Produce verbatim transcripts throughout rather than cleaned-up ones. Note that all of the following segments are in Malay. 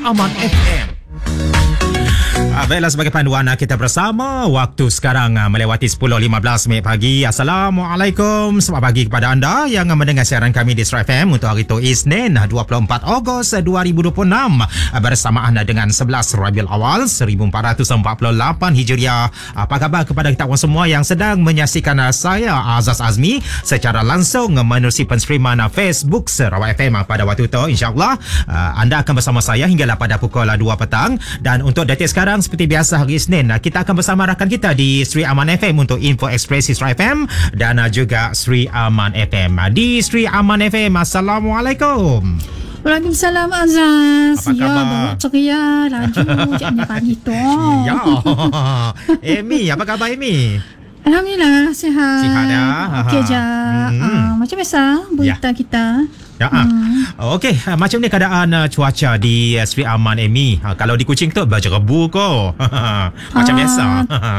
Aman F M. Baiklah, sebagai panduan kita bersama, waktu sekarang melewati sepuluh lima belas minit pagi. Assalamualaikum, selamat pagi kepada anda yang mendengar siaran kami di Astro F M untuk hari itu Isnin dua puluh empat Ogos dua ribu dua puluh enam bersamaan dengan sebelas Rabiul Awal seribu empat ratus empat puluh lapan Hijriah. Apa khabar kepada kita orang semua yang sedang menyaksikan saya Azaz Azmi secara langsung menerusi penstreaman Facebook Sarawak F M pada waktu itu. InsyaAllah anda akan bersama saya hinggalah pada pukul dua petang. Dan untuk detik sekarang, seperti biasa hari Isnin, kita akan bersama rakan kita di Sri Aman F M untuk Info Express Astro F M dan juga Sri Aman F M. Di Sri Aman F M, Assalamualaikum. Waalaikumsalam Azaz. Apa khabar? Ya, bawa ceria, laju, jangan pagi tu. Ya. Amy, apa khabar Amy? Alhamdulillah, sihat. Sihat ya. Okey je. Hmm. Uh, macam biasa, berita ya. kita. Ya, hmm. Okey, macam ni keadaan uh, cuaca di uh, Sri Aman Amy. Uh, kalau di Kuching tu berjerebu ko. Macam uh, biasa.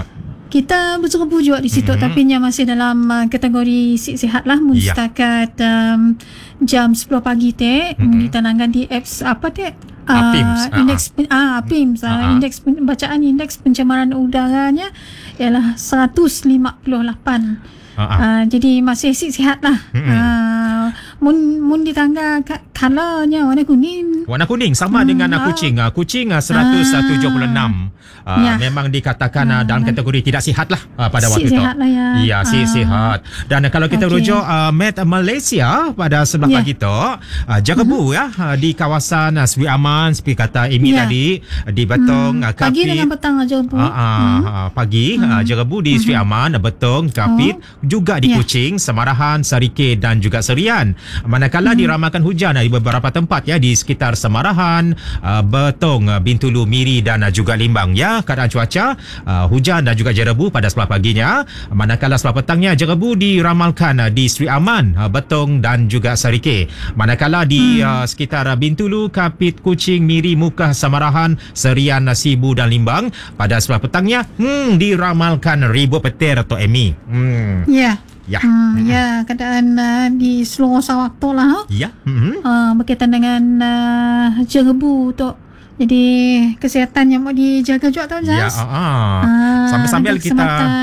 Kita berjerebu juga di situ, mm-hmm. tapi nya masih dalam uh, kategori sihat lah. Mun ya. Setakat um, jam sepuluh pagi teh, mm-hmm. ditanangkan di apps apa teh? Apims. Uh, indeks uh-huh. ah Apims uh, uh-huh. indeks bacaan indeks pencemaran udaranya ialah seratus lima puluh lapan. Uh-huh. Uh, jadi masih sihat lah. Mm-hmm. Uh, mun mun di tangga colornya warna kuning. Warna kuning sama hmm, dengan uh, kucing. Uh, kucing uh, seratus tujuh puluh enam. Uh, ya. Memang dikatakan uh, dalam kategori tidak sihat lah uh, pada waktu itu. Sihat lah ya. Ya, si uh. sihat. Dan uh, kalau kita okay. rujuk uh, Met Malaysia pada sebelah yeah. pagi tu, uh, jerebu uh-huh. ya uh, di kawasan uh, Sri Aman, seperti kata Amy yeah. tadi, di Betong, hmm. uh, Kapit. Pagi dengan petang jerebu. Uh, uh, hmm. uh, pagi hmm. uh, jerebu di Sri Aman, uh, Betong, Kapit, oh. juga di yeah. Kuching, Semarahan, Sarike dan juga Serian. Manakala hmm. diramalkan hujan di beberapa tempat ya di sekitar Semarahan, uh, Betong, uh, Bintulu, Miri dan uh, juga Limbang ya. Keadaan cuaca uh, hujan dan juga jerebu pada sebelah paginya. Manakala sebelah petangnya jerebu diramalkan uh, di Sri Aman, uh, Betong dan juga Sarike. Manakala di hmm. uh, sekitar uh, Bintulu, Kapit, Kuching, Miri, Mukah, Semarahan, Serian, uh, Sibu dan Limbang pada sebelah petangnya hmm, diramalkan ribut petir atau Amy. Hmm. Ya. Yeah. Ya, hmm, ya keadaan uh, di seluruh Sarawak tu lah. Ya, mm-hmm. uh, berkaitan dengan uh, jerebu tu. Jadi kesihatan yang mau dijaga juga tu, Zaz. Ya, uh, uh. uh, sambil-sambil kita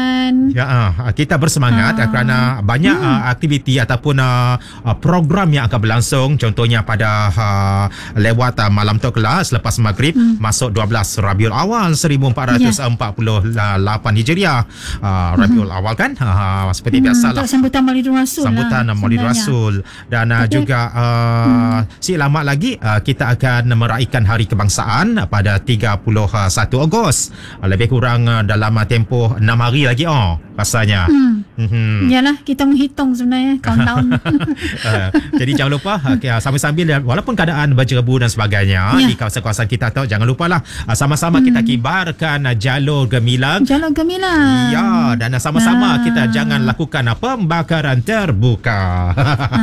ya, uh, kita bersemangat uh. kerana banyak hmm. uh, aktiviti ataupun uh, uh, program yang akan berlangsung. Contohnya pada uh, lewat uh, malam tu kelas selepas maghrib hmm. masuk dua belas Rabiul Awal seribu empat ratus empat puluh lapan Hijriah. Uh, Rabiul hmm. Awal kan uh, seperti hmm, biasalah. Sambutan Maulid Rasul. Sambutan lah, Maulid Rasul dan uh, juga uh, hmm. si lama lagi uh, kita akan meraihkan Hari Kebangsaan pada tiga puluh satu Ogos. Lebih kurang dalam tempoh enam hari lagi oh rasanya. Hmm. Mm-hmm. Yalah, kita menghitung sebenarnya countdown. uh, jadi jangan lupa okay, sambil-sambil walaupun keadaan berjerebu dan sebagainya yeah. di kawasan-kawasan kita tu, jangan lupalah uh, sama-sama hmm. kita kibarkan uh, jalur gemilang. Jalur gemilang. Ya, dan uh, sama-sama nah. kita jangan lakukan uh, pembakaran terbuka.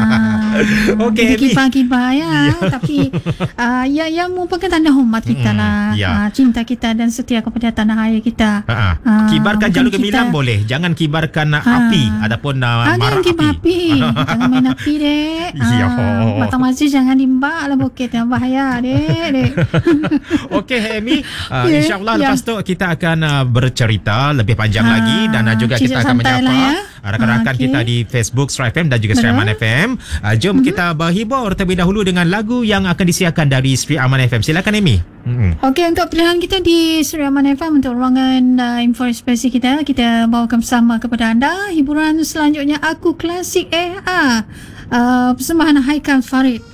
ah, Okey, kibar-kibar ya, tapi uh, ya yang merupakan tanda hormat kita lah. Hmm, ya. uh, cinta kita dan setia kepada tanah air kita. Uh, uh, kibarkan jalur gemilang kita, boleh, jangan kibarkan uh, api ataupun uh, marah api. api. Jangan main api dek. Ya. Uh, Batang masjid jangan dimbak lah bukit, yang bahaya dek. dek. Okey Amy, uh, yeah, insyaAllah yeah. lepas tu kita akan uh, bercerita lebih panjang uh, lagi dan uh, juga kita akan menyapa lah ya. rakan-rakan okay. kita di Facebook Astro F M dan juga Sri Aman F M. Uh, jom mm-hmm. kita berhibur terlebih dahulu dengan lagu yang akan disiarkan dari Sri Aman F M. Silakan Amy. Mm-hmm. Okey, untuk pilihan kita di Sri Aman F M untuk ruangan uh, info ekspresi kita, kita bawakan bersama kepada anda hiburan selanjutnya Aku Klasik eh ah uh, persembahan Haikal Farid.